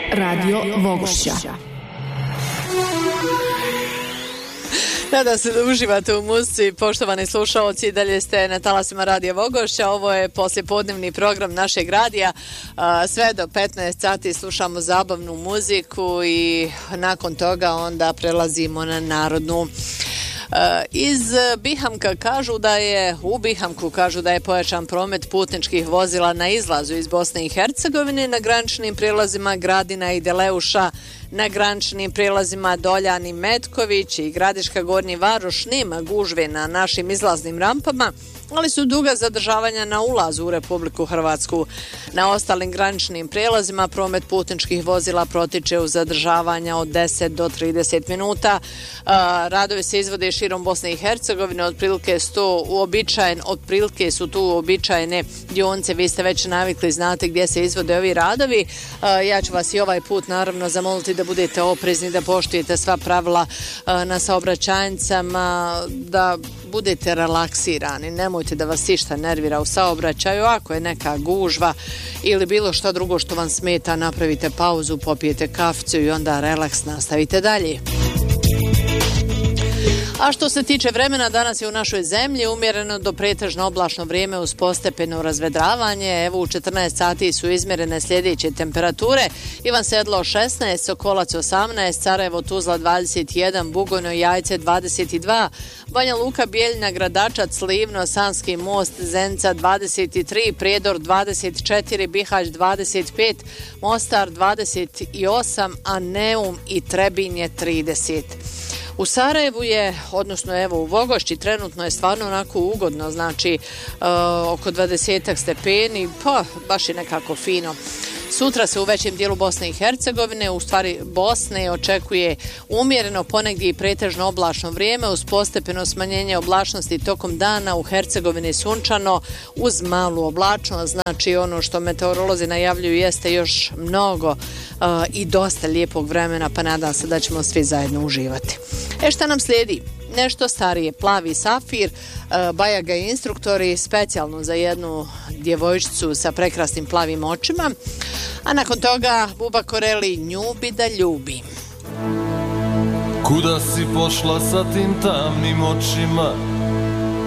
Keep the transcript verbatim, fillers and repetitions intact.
Radio Vogošća. Nadam se da uživate u muzici, poštovani slušalci, dalje ste na talasima Radija Vogošća. Ovo je poslijepodnevni program našeg radija. Sve do petnaest sati slušamo zabavnu muziku i nakon toga onda prelazimo na narodnu. Iz Bihamka kažu da je, u Bihamku kažu da je pojačan promet putničkih vozila na izlazu iz Bosne i Hercegovine na graničnim prijelazima Gradina i Deleuša, na graničnim prijelazima Doljan i Metković i Gradiška Gornji Varoš nema gužve na našim izlaznim rampama, ali su duga zadržavanja na ulazu u Republiku Hrvatsku. Na ostalim graničnim prijelazima promet putničkih vozila protiče u zadržavanja od deset do trideset minuta. Radovi se izvode širom Bosne i Hercegovine, otprilike sto uobičajen, otprilike su tu uobičajene dionice, vi ste već navikli, znate gdje se izvode ovi radovi. Ja ću vas i ovaj put naravno zamoliti da budete oprezni, da poštujete sva pravila na saobraćajnicama, da budete relaksirani, nemojte da vas išta nervira u saobraćaju. Ako je neka gužva ili bilo što drugo što vam smeta, napravite pauzu, popijete kaficu i onda relaks, nastavite dalje. A što se tiče vremena, danas je u našoj zemlji umjereno do pretežno oblačno vrijeme uz postepeno razvedravanje. Evo u četrnaest sati su izmjerene sljedeće temperature: Ivan Sedlo šesnaest, Sokolac osamnaest, Sarajevo Tuzla dvadeset jedan, Bugojno Jajce dvadeset dva, Banja Luka, Bijeljina, Gradačac, Livno, Sanski Most, Zenica dvadeset tri, Prijedor dvadeset četiri, Bihać dvadeset pet, Mostar dvadeset osam, a Neum i Trebinje je trideset. U Sarajevu je, odnosno evo u Vogošći, trenutno je stvarno onako ugodno, znači uh, oko dvadeset stepeni, pa baš je nekako fino. Sutra se u većem dijelu Bosne i Hercegovine, u stvari Bosne, očekuje umjereno, ponegdje i pretežno oblačno vrijeme uz postepeno smanjenje oblačnosti tokom dana. U Hercegovini sunčano uz malu oblačnost, znači ono što meteorolozi najavljuju jeste još mnogo uh, i dosta lijepog vremena, pa nadam se da ćemo svi zajedno uživati. E šta nam slijedi? Nešto starije, Plavi safir, Bajaga i instruktori, specijalno za jednu djevojčicu sa prekrasnim plavim očima, a nakon toga Buba Koreli, Njubi da ljubi. Kuda si pošla sa tim tamnim očima,